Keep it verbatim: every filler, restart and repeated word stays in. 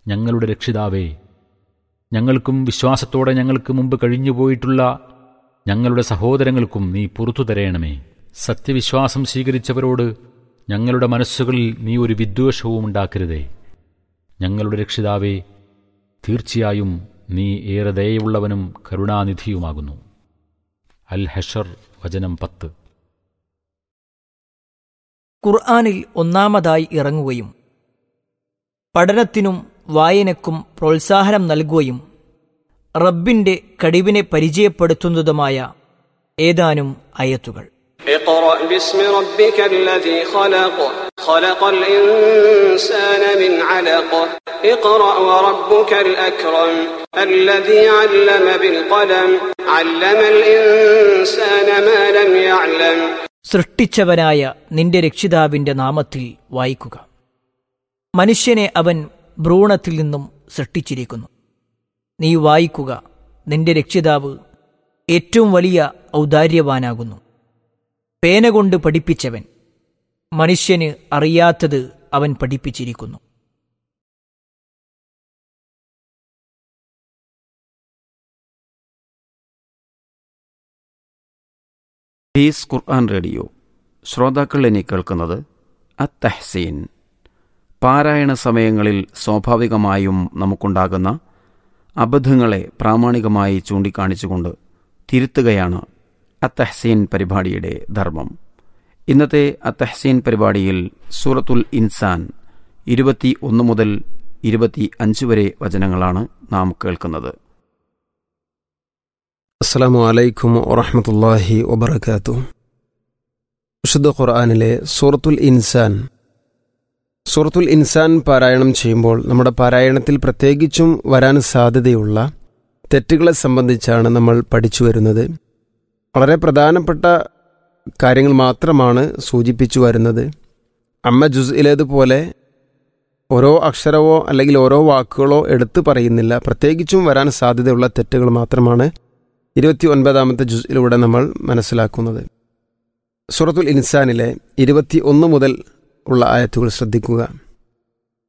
ഞങ്ങളുടെ രക്ഷിതാവേ, ഞങ്ങൾക്കും വിശ്വാസത്തോടെ ഞങ്ങൾക്ക് മുമ്പ് കഴിഞ്ഞുപോയിട്ടുള്ള ഞങ്ങളുടെ സഹോദരങ്ങൾക്കും നീ പുറത്തു തരേണമേ. സത്യവിശ്വാസം സ്വീകരിച്ചവരോട് ഞങ്ങളുടെ മനസ്സുകളിൽ നീ ഒരു വിദ്വേഷവും ഉണ്ടാക്കരുതേ. ഞങ്ങളുടെ രക്ഷിതാവേ, തീർച്ചയായും നീ ഏറെ ദയയുള്ളവനും കരുണാനിധിയുമാകുന്നു. അൽ ഹഷർ വചനം പത്ത്. ഖുർആനിൽ ഒന്നാമതായി ഇറങ്ങുകയും പഠനത്തിനും വായനക്കും പ്രോത്സാഹനം നൽകുകയും റബ്ബിന്റെ കഴിവിനെ പരിചയപ്പെടുത്തുന്നതുമായ ഏതാനും ആയത്തുകൾ. اقرأ باسم ربك الذي خلق خلق الإنسان من علق اقرأ وربك الأكرم الذي علم بالقلم علم الإنسان ما لم يعلم. സൃഷ്ടിച്ചവനായ നിന്റെ രക്ഷിതാവിന്റെ നാമത്തിൽ വായിക്കുക. മനുഷ്യനെ അവൻ ഭ്രൂണത്തിൽ നിന്നും സൃഷ്ടിച്ചിരിക്കുന്നു. നീ വായിക്കുക, നിന്റെ രക്ഷിതാവ് ഏറ്റവും വലിയ ഔദാര്യവാനാകുന്നു. പേന കൊണ്ട് പഠിപ്പിച്ചവൻ, മനുഷ്യന് അറിയാത്തത് അവൻ പഠിപ്പിച്ചിരിക്കുന്നു. പീസ് ഖുർആൻ റേഡിയോ ശ്രോതാക്കൾ ഇനി കേൾക്കുന്നത് അത്തഹ്സീൻ. പാരായണ സമയങ്ങളിൽ സ്വാഭാവികമായും നമുക്കുണ്ടാകുന്ന അബദ്ധങ്ങളെ പ്രാമാണികമായി ചൂണ്ടിക്കാണിച്ചുകൊണ്ട് തിരുത്തുകയാണ് അത്തഹ്സീൻ പരിപാടിയുടെ ധർമ്മം. ഇന്നത്തെ അത്തഹ്സീൻ പരിപാടിയിൽ സൂറത്തുൽ ഇൻസാൻ ഇരുപത്തി ഒന്ന് മുതൽ ഇരുപത്തി അഞ്ച് വരെ വചനങ്ങളാണ് നാം കേൾക്കുന്നത്. അസ്സലാമു അലൈക്കും വറഹ്മത്തുള്ളാഹി വബറകാതുഹു. വിശുദ്ധ ഖുർആനിലെ സൂറത്തുൽ ഇൻസാൻ സൂറത്തുൽ ഇൻസാൻ പാരായണം ചെയ്യുമ്പോൾ നമ്മുടെ പാരായണത്തിൽ പ്രത്യേകിച്ചും വരാൻ സാധ്യതയുള്ള തെറ്റുകളെ സംബന്ധിച്ചാണ് നമ്മൾ പഠിച്ചു വരുന്നത്. വളരെ പ്രധാനപ്പെട്ട കാര്യങ്ങൾ മാത്രമാണ് സൂചിപ്പിച്ചു വരുന്നത്. അമ്മ ജുസ്ഇലേതുപോലെ ഓരോ അക്ഷരമോ അല്ലെങ്കിൽ ഓരോ വാക്കുകളോ എടുത്തു പറയുന്നില്ല. പ്രത്യേകിച്ചും വരാൻ സാധ്യതയുള്ള തെറ്റുകൾ മാത്രമാണ് ഇരുപത്തി ഒൻപതാമത്തെ ജുസ്ഇലൂടെ നമ്മൾ മനസ്സിലാക്കുന്നത്. സൂറത്തുൽ ഇൻസാനിലെ ഇരുപത്തി ഒന്ന് മുതൽ ഉള്ള ആയത്തുകൾ ശ്രദ്ധിക്കുക.